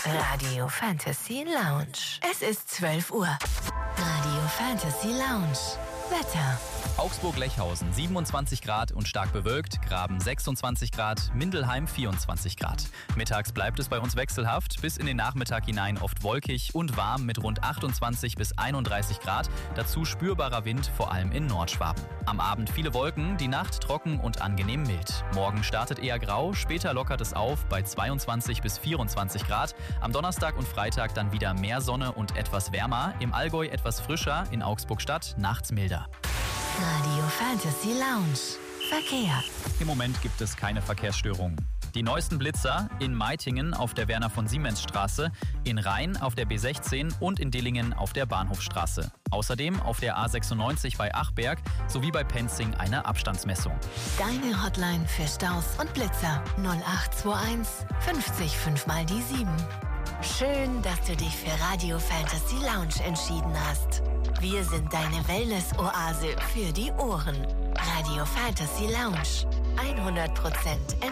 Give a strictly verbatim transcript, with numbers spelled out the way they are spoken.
Radio Fantasy Lounge. Es ist zwölf Uhr. Radio Fantasy Lounge. Wetter. Augsburg-Lechhausen siebenundzwanzig Grad und stark bewölkt, Graben sechsundzwanzig Grad, Mindelheim vierundzwanzig Grad. Mittags bleibt es bei uns wechselhaft, bis in den Nachmittag hinein oft wolkig und warm mit rund achtundzwanzig bis einunddreißig Grad, dazu spürbarer Wind, vor allem in Nordschwaben. Am Abend viele Wolken, die Nacht trocken und angenehm mild. Morgen startet eher grau, später lockert es auf bei zweiundzwanzig bis vierundzwanzig Grad. Am Donnerstag und Freitag dann wieder mehr Sonne und etwas wärmer, im Allgäu etwas frischer, in Augsburg-Stadt nachts milder. Radio Fantasy Lounge. Verkehr. Im Moment gibt es keine Verkehrsstörungen. Die neuesten Blitzer in Meitingen auf der Werner-von-Siemens-Straße, in Rhein auf der B sechzehn und in Dillingen auf der Bahnhofstraße. Außerdem auf der A sechsundneunzig bei Achberg sowie bei Penzing eine Abstandsmessung. Deine Hotline für Staus und Blitzer null acht zwei eins fünfzig fünf mal die sieben. Schön, dass du dich für Radio Fantasy Lounge entschieden hast. Wir sind deine Wellness-Oase für die Ohren. Radio Fantasy Lounge. hundert Prozent